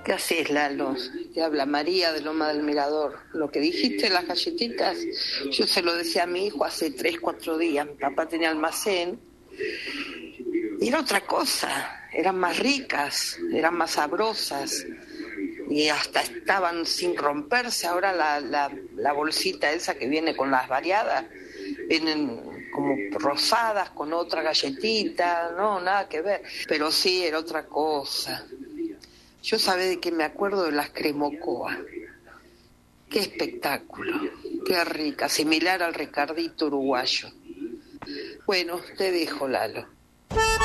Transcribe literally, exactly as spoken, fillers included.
¿Qué haces, Lalo? Te habla María de Loma del Mirador. Lo que dijiste, las galletitas, yo se lo decía a mi hijo hace tres, cuatro días. Mi papá tenía almacén y era otra cosa. Eran más ricas, eran más sabrosas y hasta estaban sin romperse. Ahora la, la, la bolsita esa que viene con las variadas, vienen como rosadas con otra galletita, no, nada que ver. Pero sí, era otra cosa. Yo sabé de que me acuerdo de las cremocoa. Qué espectáculo, qué rica, similar al Ricardito uruguayo. Bueno, te dejo, Lalo.